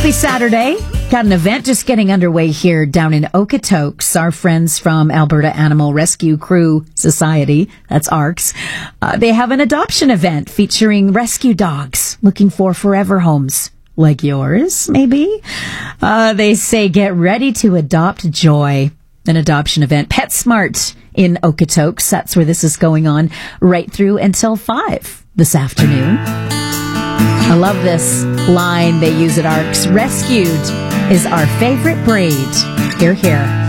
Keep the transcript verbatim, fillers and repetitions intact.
Happy Saturday. Got an event just getting underway here down in Okotoks. Our friends from Alberta Animal Rescue Crew Society, that's ARCS, uh, they have an adoption event featuring rescue dogs looking for forever homes. Like yours, maybe? Uh, they say get ready to adopt joy. An adoption event. PetSmart in Okotoks. That's where this is going on right through until five this afternoon. I love this line they use at ARCS. Rescued is our favorite breed. Hear, hear.